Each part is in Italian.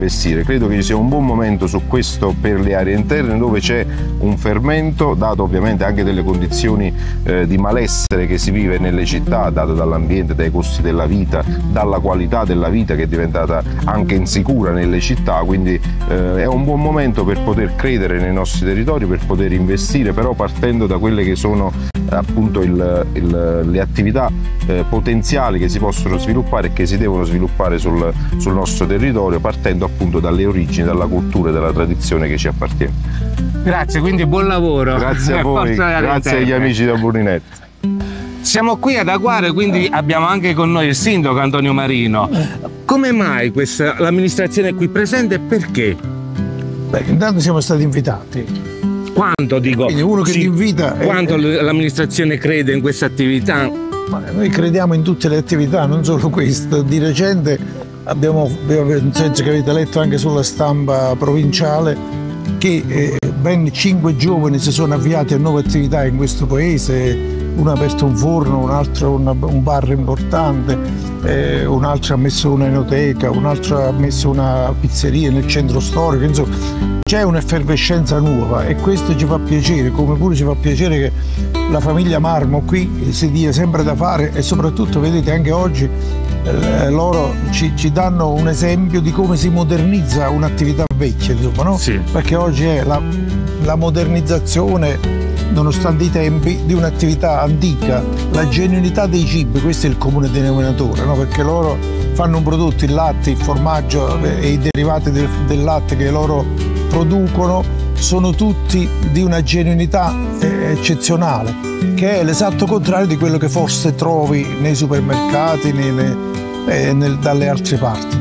investire. Credo che ci sia un buon momento su questo per le aree interne, dove c'è un fermento, dato ovviamente anche delle condizioni di malessere che si vive nelle città, dato dall'ambiente, dai costi della vita, dalla qualità della vita che è diventata anche insicura nelle città, quindi è un buon momento per poter credere nei nostri territori, per poter investire, però partendo da quelle che sono appunto le attività potenziali che si possono sviluppare e che si devono sviluppare sul nostro territorio, partendo appunto dalle origini, dalla cultura e dalla tradizione che ci appartiene. Grazie, quindi buon lavoro. Grazie a voi, grazie agli amici da Bruninetto. Siamo qui ad Aguare, quindi abbiamo anche con noi il sindaco Antonio Marino. Come mai l'amministrazione è qui presente e perché? Beh, intanto siamo stati invitati. Quanto dico? Quindi uno che ti invita. Quanto l'amministrazione crede in questa attività? Noi crediamo in tutte le attività, non solo questo. Di recente abbiamo, nel senso che avete letto anche sulla stampa provinciale, che ben 5 giovani si sono avviati a nuove attività in questo paese. Uno ha aperto un forno, un altro un bar importante, un altro ha messo un'enoteca, un altro ha messo una pizzeria nel centro storico. Insomma, c'è un'effervescenza nuova e questo ci fa piacere, come pure ci fa piacere che la famiglia Marmo qui si dia sempre da fare, e soprattutto vedete anche oggi loro ci danno un esempio di come si modernizza un'attività vecchia, insomma, no? Sì. Perché oggi è la modernizzazione, nonostante i tempi, di un'attività antica, la genuinità dei cibi, questo è il comune denominatore, no? Perché loro fanno un prodotto, il latte, il formaggio e i derivati del latte che loro producono sono tutti di una genuinità eccezionale, che è l'esatto contrario di quello che forse trovi nei supermercati, dalle altre parti.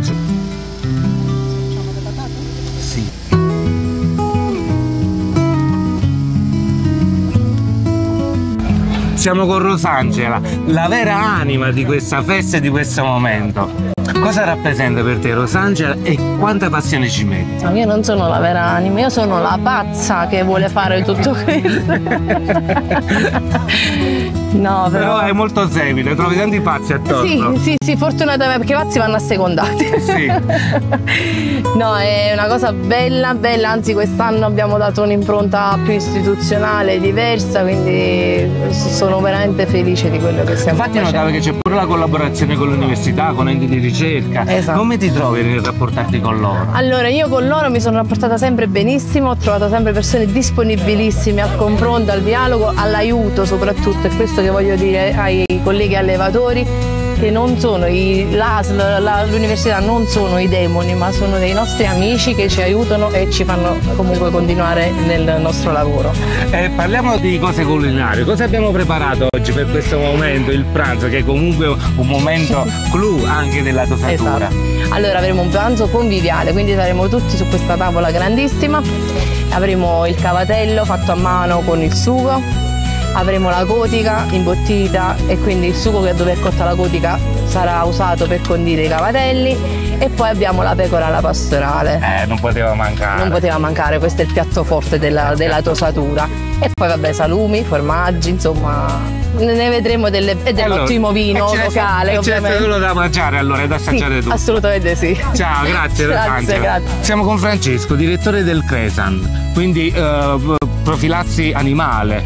Siamo con Rosangela, la vera anima di questa festa e di questo momento. Cosa rappresenta per te Rosangela e quanta passione ci metti? Io non sono la vera anima, io sono la pazza che vuole fare tutto questo. No, però è molto semplice, trovi tanti pazzi attorno. Sì, fortunatamente, perché i pazzi vanno assecondati. Sì. No, è una cosa bella, anzi quest'anno abbiamo dato un'impronta più istituzionale, diversa, quindi sono veramente felice di quello che stiamo facendo. Infatti notavo che c'è pure la collaborazione con l'università, con enti di ricerca. Esatto. Come ti trovi nel rapportarti con loro? Allora, io con loro mi sono rapportata sempre benissimo, ho trovato sempre persone disponibilissime al confronto, al dialogo, all'aiuto soprattutto, e questo che voglio dire ai colleghi allevatori, che non sono l'ASL, l'università non sono i demoni, ma sono dei nostri amici che ci aiutano e ci fanno comunque continuare nel nostro lavoro. Parliamo di cose culinarie. Cosa abbiamo preparato oggi per questo momento, il pranzo, che è comunque un momento clou anche della tosatura? Esatto. Allora avremo un pranzo conviviale, quindi saremo tutti su questa tavola grandissima, avremo il cavatello fatto a mano con il sugo, avremo la cotica imbottita e quindi il sugo che dove è cotta la cotica sarà usato per condire i cavatelli, e poi abbiamo la pecora alla pastorale. Non poteva mancare. Non poteva mancare, questo è il piatto forte della tosatura. E poi vabbè, salumi, formaggi, insomma ne vedremo dell'ottimo vino locale. E c'è solo da mangiare allora, da assaggiare tutto. Assolutamente sì. Ciao, grazie. Grazie. Siamo con Francesco, direttore del Cresan, quindi profilassi animale.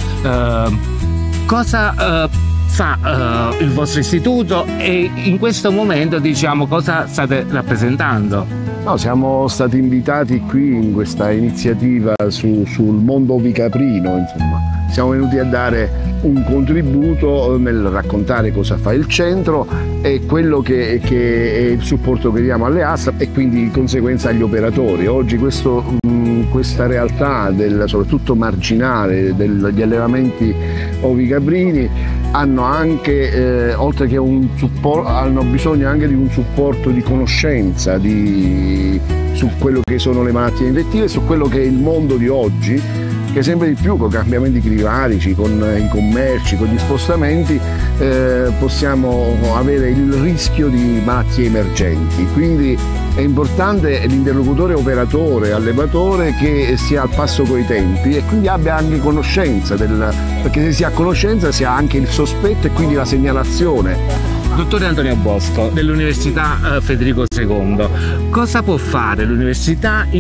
Cosa fa il vostro istituto e in questo momento, diciamo, cosa state rappresentando? No, siamo stati invitati qui in questa iniziativa sul mondo ovicaprino, insomma. Siamo venuti a dare un contributo nel raccontare cosa fa il centro e quello che è il supporto che diamo alle ASL e quindi di conseguenza agli operatori. Oggi questa realtà, soprattutto marginale, degli allevamenti ovicaprini, hanno anche, oltre che un supporto, hanno bisogno anche di un supporto di conoscenza su quello che sono le malattie infettive, su quello che è il mondo di oggi, che sempre di più con i cambiamenti climatici, con i commerci, con gli spostamenti, possiamo avere il rischio di malattie emergenti. Quindi è importante l'interlocutore operatore, allevatore, che sia al passo coi tempi e quindi abbia anche conoscenza perché se si ha conoscenza si ha anche il sospetto e quindi la segnalazione Dottore Antonio Bosco, dell'Università Federico II, cosa può fare l'università in